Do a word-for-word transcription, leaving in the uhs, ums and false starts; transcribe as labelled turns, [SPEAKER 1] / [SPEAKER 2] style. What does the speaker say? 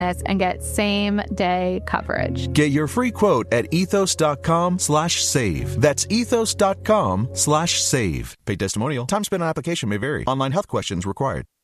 [SPEAKER 1] and get same-day coverage.
[SPEAKER 2] Get your free quote at ethos.com slash save. That's ethos.com slash save. Paid testimonial. Time spent on application may vary. Online health questions required.